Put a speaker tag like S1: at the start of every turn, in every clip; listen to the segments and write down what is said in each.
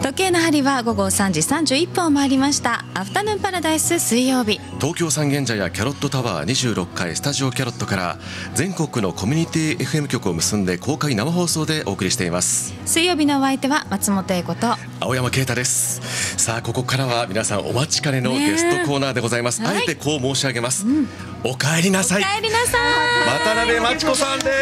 S1: 時計の針は午後3時31分を回りました。アフタヌーンパラダイス水曜日、
S2: 東京三軒茶屋キャロットタワー26階スタジオキャロットから全国のコミュニティ FM 局を結んで公開生放送でお送りしています。
S1: 水曜日のお相手は松本英子と
S2: 青山啓太です。さあここからは皆さんお待ちかねのゲストコーナーでございます。あえてこう申し上げます、お帰りなさい。
S1: お帰りなさい。
S2: 渡辺真知子さんです。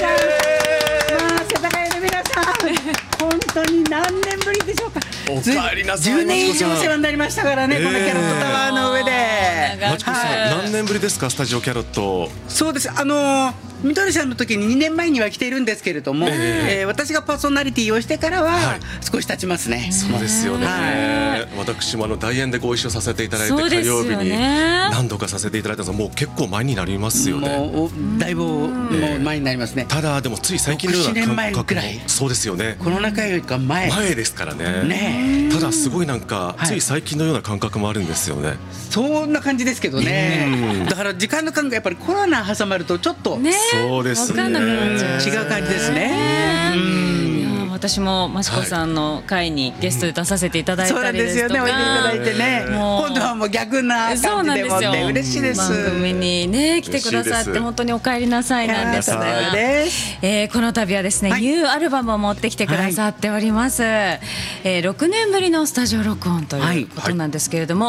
S3: 世田谷の皆さん、本当に何年ぶりでしょうか。
S2: お帰りなさい。
S3: 10年以上お世話になりましたからね、このキャロットタワーの上で。
S2: 真知子さん、何年ぶりですか、スタジオキャロット。
S3: そうです、みどりさんの時に2年前には来ているんですけれども、私がパーソナリティをしてからは少し経ちますね。
S2: そうですよね、私も大演でご一緒させていただいて、火曜日に何度かさせていただいたんですが、もう結構前になりますよね。
S3: もうだいぶもう前になりますね。
S2: ただでもつい最近のような感覚も、そうですよね、
S3: コロナ禍よりか前
S2: ですからね。ただすごいなんか、つい最近のような感覚もあるんですよね。
S3: そんな感じですけどね。だから時間の感覚やっぱりコロナ挟まるとちょっと
S2: そうですね、
S3: 違う感じですね。
S1: 私も真知子さんの会にゲストで出させていただいたりですとか、
S3: そうなんですよね、おいでいただいてね。今度はもう逆な感じでもって嬉しいです。
S1: 番組にね来てくださって本当にお帰りなさいなんですが、この度はですね、ニューアルバムを持ってきてくださっております。6年ぶりのスタジオ録音ということなんですけれども、